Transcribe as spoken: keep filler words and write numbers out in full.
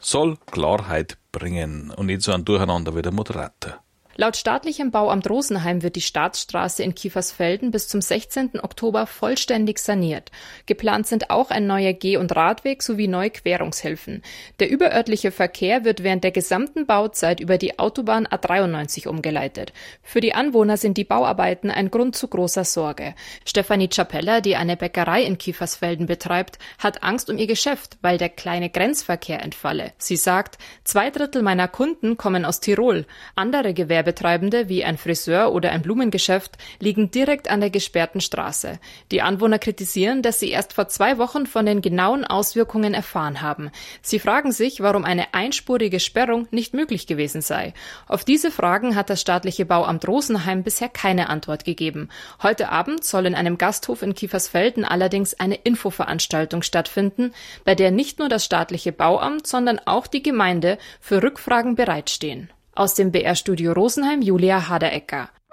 soll Klarheit bringen und nicht so ein Durcheinander wie der Moderator. Laut staatlichem Bauamt Rosenheim wird die Staatsstraße in Kiefersfelden bis zum sechzehnten Oktober vollständig saniert. Geplant sind auch ein neuer Geh- und Radweg sowie neue Querungshilfen. Der überörtliche Verkehr wird während der gesamten Bauzeit über die Autobahn A dreiundneunzig umgeleitet. Für die Anwohner sind die Bauarbeiten ein Grund zu großer Sorge. Stefanie Chapella, die eine Bäckerei in Kiefersfelden betreibt, hat Angst um ihr Geschäft, weil der kleine Grenzverkehr entfalle. Sie sagt, zwei Drittel meiner Kunden kommen aus Tirol. Andere Gewerbe Betreibende wie ein Friseur oder ein Blumengeschäft liegen direkt an der gesperrten Straße. Die Anwohner kritisieren, dass sie erst vor zwei Wochen von den genauen Auswirkungen erfahren haben. Sie fragen sich, warum eine einspurige Sperrung nicht möglich gewesen sei. Auf diese Fragen hat das staatliche Bauamt Rosenheim bisher keine Antwort gegeben. Heute Abend soll in einem Gasthof in Kiefersfelden allerdings eine Infoveranstaltung stattfinden, bei der nicht nur das staatliche Bauamt, sondern auch die Gemeinde für Rückfragen bereitstehen. Aus dem B R-Studio Rosenheim, Julia Haderecker.